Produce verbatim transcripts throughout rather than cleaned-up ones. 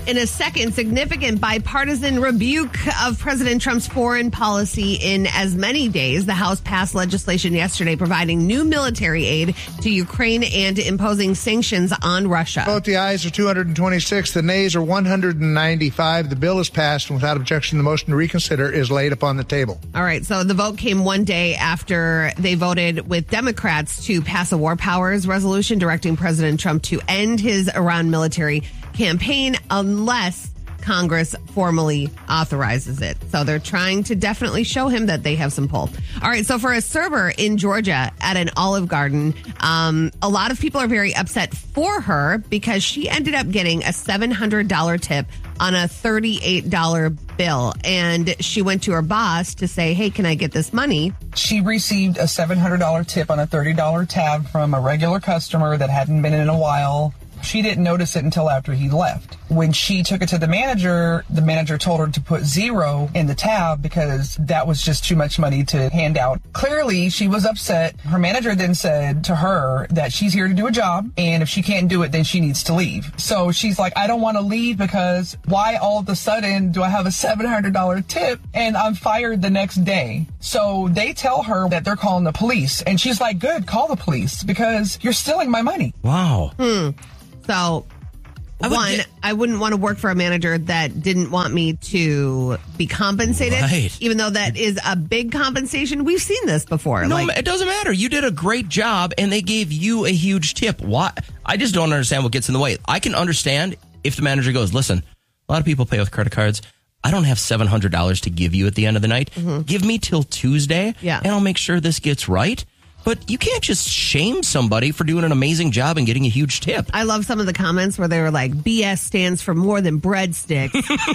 In a second, significant bipartisan rebuke of President Trump's foreign policy in as many days. The House passed legislation yesterday providing new military aid to Ukraine and imposing sanctions on Russia. Vote the ayes are two hundred twenty-six. The nays are one hundred ninety-five. The bill is passed, and without objection, the motion to reconsider is laid upon the table. All right. So the vote came one day after they voted with Democrats to pass a war powers resolution directing President Trump to end his Iran military campaign unless Congress formally authorizes it. So they're trying to definitely show him that they have some pull. All right. So for a server in Georgia at an Olive Garden, um, a lot of people are very upset for her because she ended up getting a seven hundred dollars tip on a thirty-eight dollars bill. And she went to her boss to say, hey, can I get this money? She received a seven hundred dollars tip on a thirty dollars tab from a regular customer that hadn't been in a while. She didn't notice it until after he left. When she took it to the manager, the manager told her to put zero in the tab because that was just too much money to hand out. Clearly, she was upset. Her manager then said to her that she's here to do a job, and if she can't do it, then she needs to leave. So she's like, I don't want to leave because why all of a sudden do I have a seven hundred dollars tip and I'm fired the next day? So they tell her that they're calling the police, and she's like, good, call the police because you're stealing my money. Wow. Hmm. So, I one, get, I wouldn't want to work for a manager that didn't want me to be compensated, right. even though that is a big compensation. We've seen this before. No, like, it doesn't matter. You did a great job, and they gave you a huge tip. Why? I just don't understand what gets in the way. I can understand if the manager goes, listen, a lot of people pay with credit cards. I don't have seven hundred dollars to give you at the end of the night. Mm-hmm. Give me till Tuesday, yeah. and I'll make sure this gets right. But you can't just shame somebody for doing an amazing job and getting a huge tip. I love some of the comments where they were like, B S stands for more than breadsticks.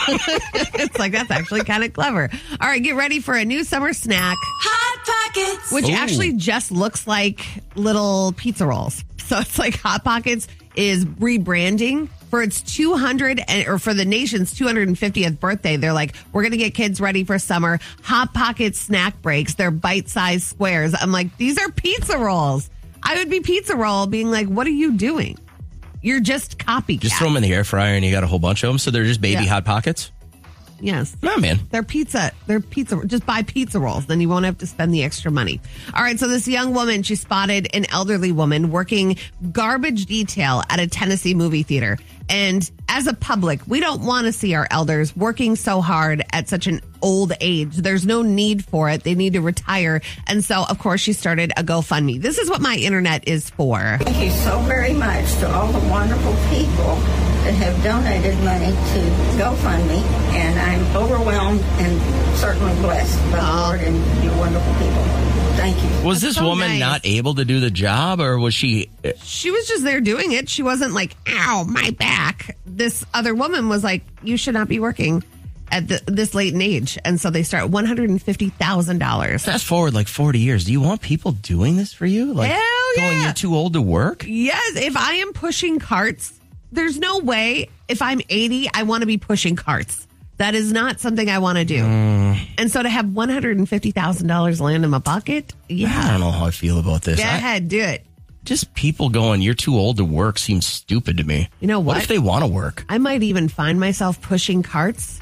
It's like, that's actually kind of clever. All right, get ready for a new summer snack. Hot Pockets. Which Ooh. actually just looks like little pizza rolls. So it's like Hot Pockets is rebranding for its two hundred and, or for the nation's two hundred fiftieth birthday. They're like, we're going to get kids ready for summer. Hot Pocket snack breaks. They're bite-sized squares. I'm like, these are pizza rolls. I would be pizza roll being like, what are you doing? You're just copycat. Just throw them in the air fryer and you got a whole bunch of them. So they're just baby yeah. Hot Pockets? Yes. No, man. They're pizza. They're pizza. Just buy pizza rolls. Then you won't have to spend the extra money. All right. So this young woman, she spotted an elderly woman working garbage detail at a Tennessee movie theater. And as a public, we don't want to see our elders working so hard at such an old age. There's no need for it. They need to retire. And so, of course, she started a GoFundMe. This is what my internet is for. Thank you so very much to all the wonderful people that have donated money to GoFundMe. And I'm overwhelmed and certainly blessed by the Oh. Lord and you wonderful people. Thank you. Was That's this so woman nice. not able to do the job, or was she... She was just there doing it. She wasn't like, ow, my back. This other woman was like, you should not be working at the, this late in age. And so they start one hundred fifty thousand dollars. Fast forward like forty years. Do you want people doing this for you? Like Hell going, yeah. you're too old to work? Yes, if I am pushing carts, there's no way if I'm eighty, I want to be pushing carts. That is not something I want to do. Mm. And so to have one hundred fifty thousand dollars land in my pocket, yeah. I don't know how I feel about this. Go I, ahead, do it. Just people going, you're too old to work seems stupid to me. You know what? What if they want to work? I might even find myself pushing carts.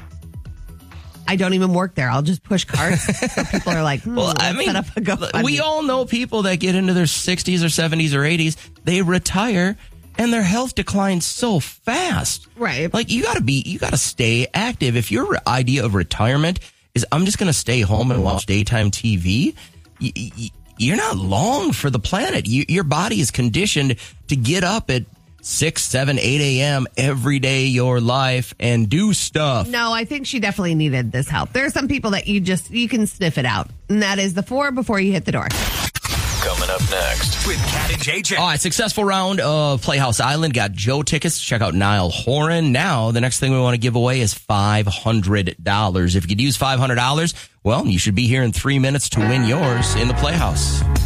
I don't even work there. I'll just push carts. So people are like, hmm, Well, I let's mean, set up a GoFundMe. we all know people that get into their sixties or seventies or eighties. They retire and their health declines so fast. Right. Like you got to be, you got to stay active. If your idea of retirement is I'm just going to stay home and watch daytime T V, y- y- you're not long for the planet. You, your body is conditioned to get up at six, seven, eight a.m. every day of your life and do stuff. No, I think she definitely needed this help. There are some people that you just, you can sniff it out. And that is the four before you hit the door. Coming up next with Cat and J J. All right, successful round of Playhouse Island. Got Joe tickets. Check out Niall Horan. Now, the next thing we want to give away is five hundred dollars. If you could use five hundred dollars, well, you should be here in three minutes to win yours in the Playhouse.